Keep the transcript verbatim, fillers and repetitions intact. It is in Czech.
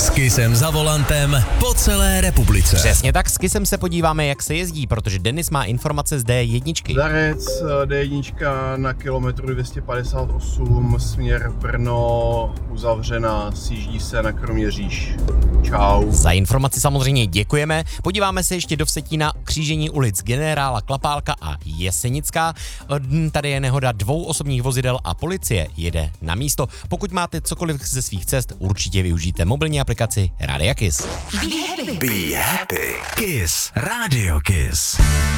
S Kissem za volantem po celé republice. Přesně tak, s Kissem se podíváme, jak se jezdí, protože Denis má informace z D jedna. Darec, D jedna na kilometru dvě stě padesát osm, směr Brno, uzavřena, sjíždí se na Kroměříž. Čau. Za informaci samozřejmě děkujeme. Podíváme se ještě do Vsetína, křížení ulic Generála Klapálka a Jesenická. Tady je nehoda dvou osobních vozidel a policie jede na místo. Pokud máte cokoliv ze svých cest, určitě využijte mobilní aplikaci Rádia Kiss. Be happy. Be happy. Kiss. Radio Kiss.